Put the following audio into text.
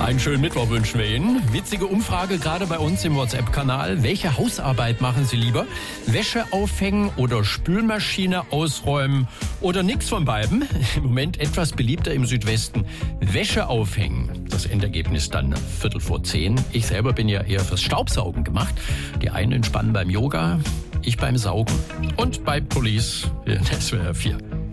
Einen schönen Mittwoch wünschen wir Ihnen. Witzige Umfrage gerade bei uns im WhatsApp-Kanal. Welche Hausarbeit machen Sie lieber? Wäsche aufhängen oder Spülmaschine ausräumen oder nix von beiden? Im Moment etwas beliebter im Südwesten. Wäsche aufhängen. Das Endergebnis dann 9:15. Ich selber bin ja eher fürs Staubsaugen gemacht. Die einen entspannen beim Yoga, ich beim Saugen. Und bei Police, ja, das wäre 4.